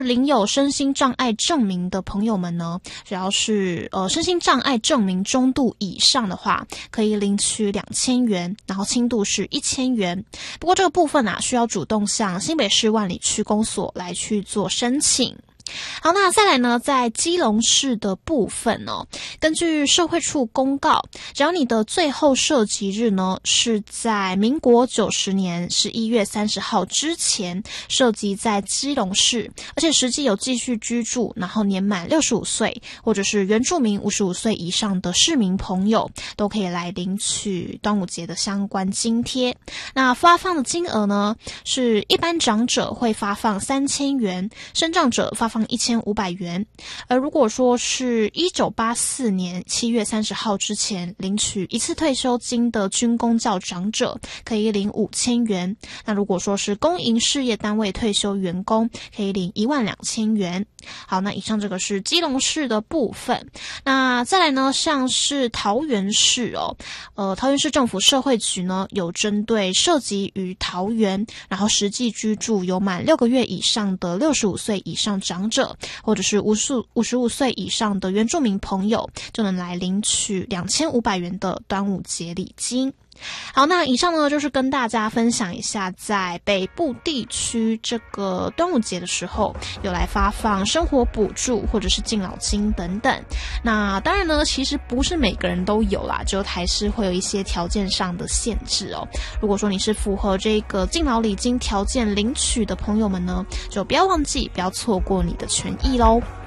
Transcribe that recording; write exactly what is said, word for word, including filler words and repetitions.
领有身心障碍证明的朋友们呢，只要是呃身心障碍证明中度以上的话，可以领取两千元，然后轻度是一千元。不过这个部分啊，需要主动向新北市万里区公所来去做申请。好，那再来呢，在基隆市的部分哦，根据社会处公告，只要你的最后涉及日呢是在民国九十年十一月三十号之前涉及在基隆市，而且实际有继续居住，然后年满六十五岁或者是原住民五十五岁以上的市民朋友，都可以来领取端午节的相关津贴。那发放的金额呢，是一般长者会发放三千元，身障者发放一千五百元，而如果说是一九八四年七月三十号之前领取一次退休金的军公教长者，可以领五千元。那如果说是公营事业单位退休员工，可以领一万两千元。好，那以上这个是基隆市的部分。那再来呢，像是桃园市哦，呃，桃园市政府社会局呢有针对涉及于桃园，然后实际居住有满六个月以上的六十五岁以上长者，或者是五十五十五岁以上的原住民朋友，就能来领取两千五百元的端午节礼金。好，那以上呢就是跟大家分享一下，在北部地区这个端午节的时候，有来发放生活补助或者是敬老金等等。那当然呢，其实不是每个人都有啦，就还是会有一些条件上的限制哦。如果说你是符合这个敬老礼金条件领取的朋友们呢，就不要忘记，不要错过你的权益咯。